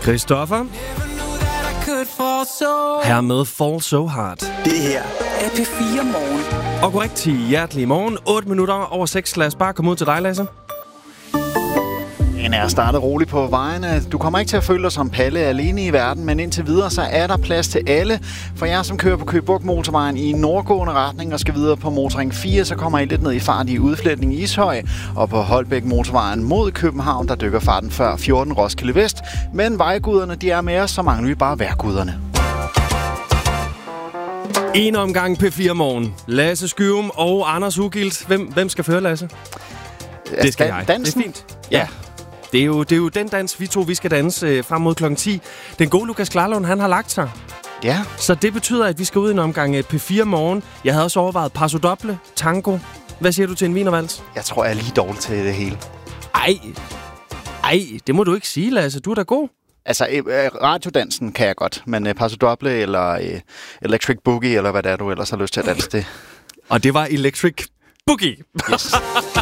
Christoffer. Her med Fall So Hard. Det her er P4 Morgen. Og korrekt hjertelig morgen. 8 minutter over 6. Lad os bare komme ud til dig, Lasse. Den er startet roligt på vejene. Du kommer ikke til at føle dig som Palle alene i verden, men indtil videre så er der plads til alle. For jer, som kører på Køge Bugt Motorvejen i nordgående retning og skal videre på Motorring 4, så kommer I lidt ned i fart i udfletning i Ishøj. Og på Holbæk Motorvejen mod København, der dykker farten før 14 Roskilde Vest. Men vejguderne, de er med os, så mangler vi bare vejrguderne. En omgang P4 Morgen. Lasse Skyum og Anders Ugilt. Hvem skal føre, Lasse? Det skal jeg. Dansen? Det er fint. Ja. Det er jo den dans, vi skal danse frem mod klokken 10. Den gode Lukas Klarlund, han har lagt sig. Ja. Så det betyder, at vi skal ud i en omgang P4 Morgen. Jeg havde også overvejet paso doble, tango. Hvad siger du til en wienervals? Jeg tror, jeg er lige dårlig til det hele. Ej, det må du ikke sige, Lasse. Du er da god. Altså, radiodansen kan jeg godt, men paso doble eller electric boogie, eller hvad det er, du ellers har lyst til at danse det. Og det var electric boogie. Yes.